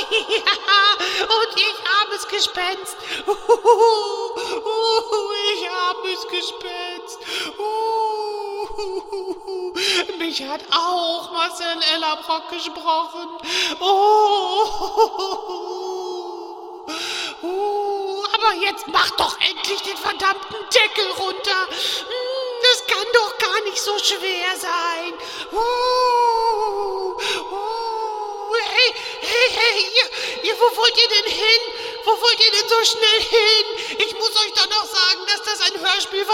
Ja, und ich armes Gespenst. Ich armes Gespenst. Mich hat auch Marcel Ellerbrock gesprochen. Aber jetzt mach doch endlich den verdammten Deckel runter. Das kann doch gar nicht so schwer sein. Hey, ihr, wo wollt ihr denn hin? Wo wollt ihr denn so schnell hin? Ich muss euch doch noch sagen, dass das ein Hörspiel